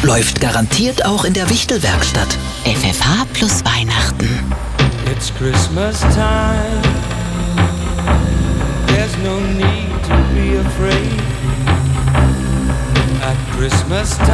Läuft garantiert auch in der Wichtelwerkstatt. FFH plus Weihnachten. It's Christmas time. There's no need to be afraid. At Christmas time.